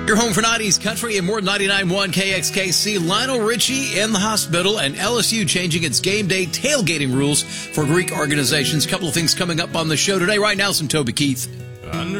Your home for 90s country and more 99.1 KXKC. Lionel Richie in the hospital, and LSU changing its game day tailgating rules for Greek organizations. A couple of things coming up on the show today. Right now, some Toby Keith.